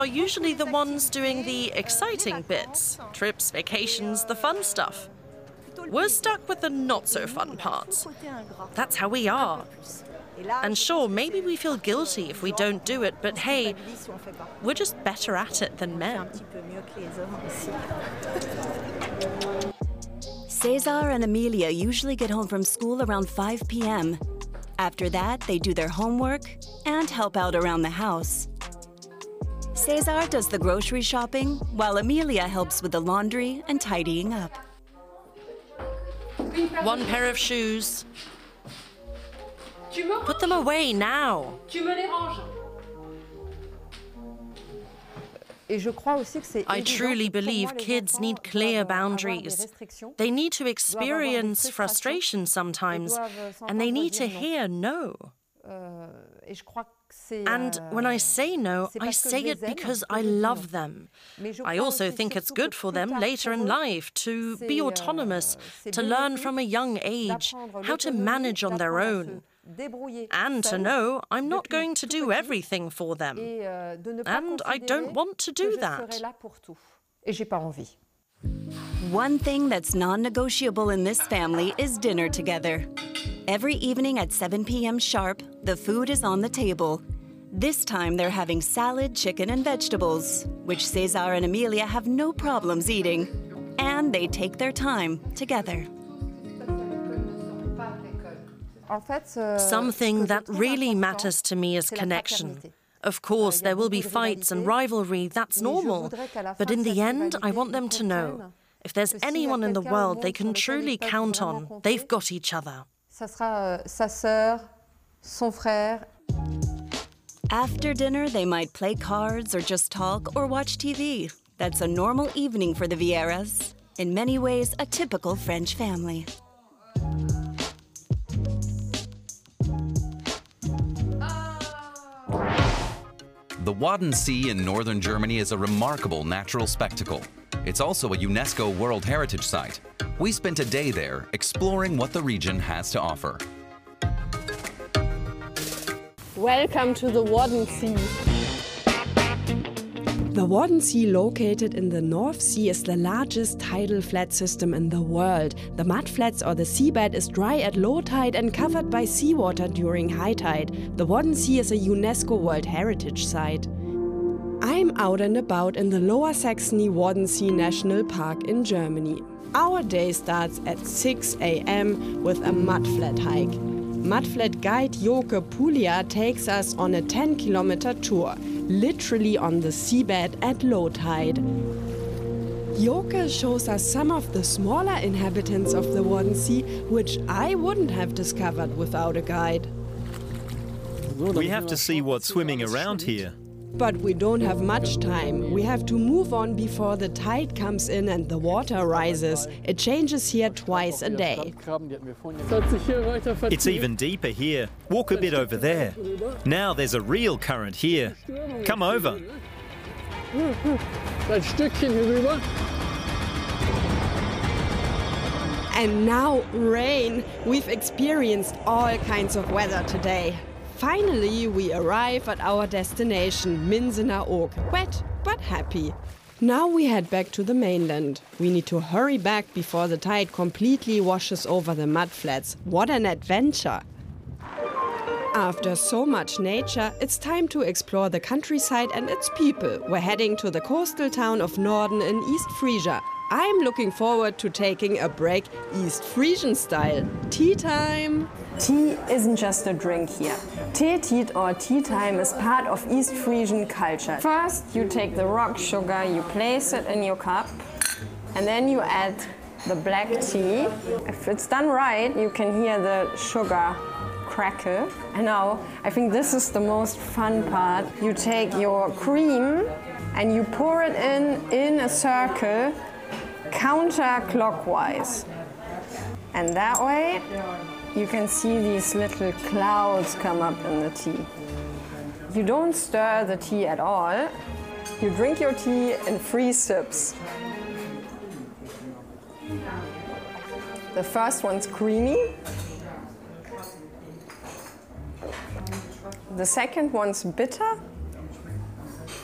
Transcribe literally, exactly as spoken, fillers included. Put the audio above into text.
are usually the ones doing the exciting bits. Trips, vacations, the fun stuff. We're stuck with the not-so-fun parts. That's how we are. And sure, maybe we feel guilty if we don't do it, but hey, we're just better at it than men. Cesar and Emilia usually get home from school around five p m After that, they do their homework and help out around the house. Cesar does the grocery shopping, while Emilia helps with the laundry and tidying up. One pair of shoes. Put them away now. I truly believe kids need clear boundaries. They need to experience frustration sometimes, and they need to hear no. And when I say no, I say it because I love them. I also think it's good for them later in life to be autonomous, to learn from a young age how to manage on their own. And to know I'm not going to do everything for them. And I don't want to do that. One thing that's non-negotiable in this family is dinner together. Every evening at seven p m sharp, the food is on the table. This time they're having salad, chicken, and vegetables, which Cesar and Emilia have no problems eating. And they take their time together. Something that really matters to me is connection. Of course, there will be fights and rivalry, that's normal. But in the end, I want them to know, if there's anyone in the world they can truly count on, they've got each other. After dinner, they might play cards or just talk or watch T V. That's a normal evening for the Vieiras. In many ways, a typical French family. The Wadden Sea in northern Germany is a remarkable natural spectacle. It's also a UNESCO World Heritage Site. We spent a day there exploring what the region has to offer. Welcome to the Wadden Sea. The Wadden Sea, located in the North Sea, is the largest tidal flat system in the world. The mudflats or the seabed is dry at low tide and covered by seawater during high tide. The Wadden Sea is a UNESCO World Heritage Site. I'm out and about in the Lower Saxony Wadden Sea National Park in Germany. Our day starts at six a m with a mudflat hike. Mudflat guide Joke Pulia takes us on a ten kilometer tour, literally on the seabed at low tide. Joke shows us some of the smaller inhabitants of the Wadden Sea, which I wouldn't have discovered without a guide. We have to see what's swimming around here. But we don't have much time. We have to move on before the tide comes in and the water rises. It changes here twice a day. It's even deeper here. Walk a bit over there. Now there's a real current here. Come over. And now rain. We've experienced all kinds of weather today. Finally, we arrive at our destination, Minsener Oak. Wet, but happy. Now we head back to the mainland. We need to hurry back before the tide completely washes over the mudflats. What an adventure! After so much nature, it's time to explore the countryside and its people. We're heading to the coastal town of Norden in East Frisia. I'm looking forward to taking a break East Frisian style. Tea time! Tea isn't just a drink here. Teetied or tea time is part of East Frisian culture. First, you take the rock sugar, you place it in your cup, and then you add the black tea. If it's done right, you can hear the sugar crackle. And now, I think this is the most fun part. You take your cream and you pour it in in a circle, counterclockwise. And that way, you can see these little clouds come up in the tea. You don't stir the tea at all. You drink your tea in three sips. The first one's creamy. The second one's bitter.